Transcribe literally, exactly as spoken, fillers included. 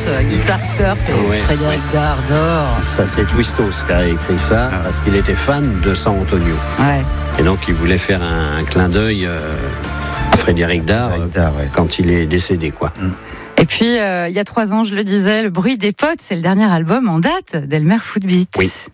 ambiance euh, guitare surf et Ouais, Frédéric ouais. Dardor. Ça, c'est Twistos qui a écrit ça Ah. parce qu'il était fan de San Antonio. Ouais. Et donc, il voulait faire un, un clin d'œil euh, à Frédéric Dard Frédéric Dard, ouais. quand il est décédé, quoi. Et puis, euh, il y a trois ans, je le disais, Le bruit des potes, c'est le dernier album en date d'Elmer Footbeat. Oui.